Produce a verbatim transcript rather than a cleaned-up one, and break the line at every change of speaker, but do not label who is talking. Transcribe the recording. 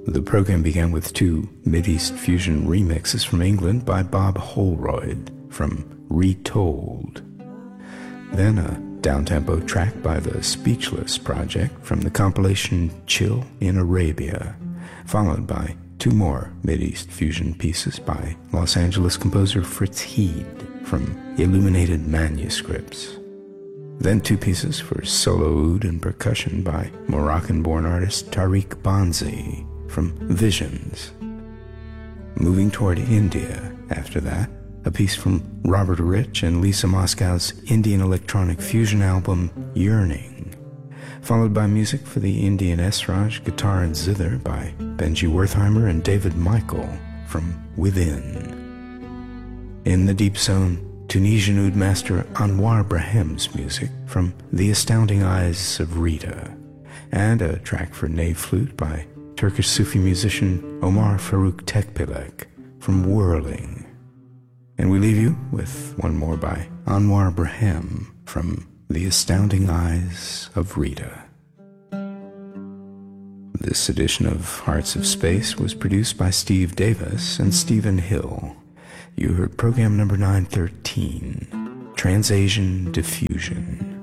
The program began with two Mideast fusion remixes from England by Bob Holroyd from Retold. Then a downtempo track by the Speechless Project from the compilation Chill in Arabia, followed by two more Mideast fusion pieces by Los Angeles composer Fritz Heed from Illuminated Manuscripts. Then two pieces for solo oud and percussion by Moroccan-born artist Tariq Banzi from Visions. Moving toward India after that, a piece from Robert Rich and Lisa Moscow's Indian electronic fusion album Yearning, followed by music for the Indian Esraj guitar and zither by Benji Wertheimer and David Michael from Within. In the Deep Zone, Tunisian oud master Anwar Brahim's music from The Astounding Eyes of Rita, and a track for ney flute by Turkish Sufi musician Omar Farouk Tekbilek from Whirling. And we leave you with one more by Anwar Brahim from The Astounding Eyes of Rita. This edition of Hearts of Space was produced by Steve Davis and Stephen Hill. You heard program number nine thirteen, Transasian Diffusion.